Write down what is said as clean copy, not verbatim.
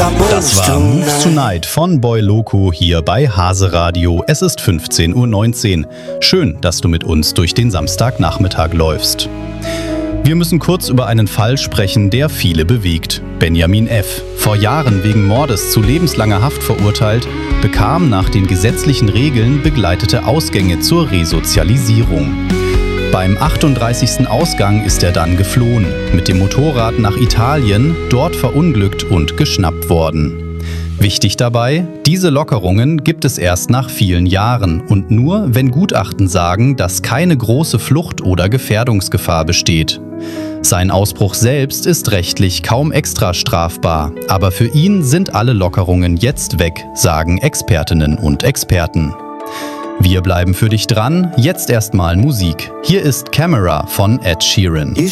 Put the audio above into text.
Das war Moves Tonight von Boy Loco hier bei Hase Radio. Es ist 15:19 Uhr. Schön, dass du mit uns durch den Samstagnachmittag läufst. Wir müssen kurz über einen Fall sprechen, der viele bewegt. Benjamin F., vor Jahren wegen Mordes zu lebenslanger Haft verurteilt, bekam nach den gesetzlichen Regeln begleitete Ausgänge zur Resozialisierung. Beim 38. Ausgang ist er dann geflohen, mit dem Motorrad nach Italien, dort verunglückt und geschnappt worden. Wichtig dabei, diese Lockerungen gibt es erst nach vielen Jahren und nur, wenn Gutachten sagen, dass keine große Flucht- oder Gefährdungsgefahr besteht. Sein Ausbruch selbst ist rechtlich kaum extra strafbar, aber für ihn sind alle Lockerungen jetzt weg, sagen Expertinnen und Experten. Wir bleiben für dich dran, jetzt erstmal Musik. Hier ist Camera von Ed Sheeran.